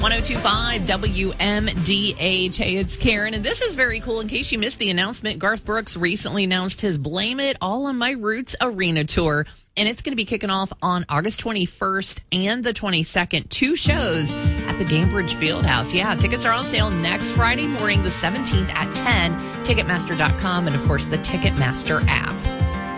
1025 WMDH. Hey, it's Karen, and this is very cool. In case you missed the announcement, Garth Brooks recently announced his Blame It All on My Roots arena tour, and it's going to be kicking off on August 21st and the 22nd. 2 shows at the Gainbridge Fieldhouse. Yeah, tickets are on sale next Friday morning, the 17th at 10, Ticketmaster.com, and, of course, the Ticketmaster app.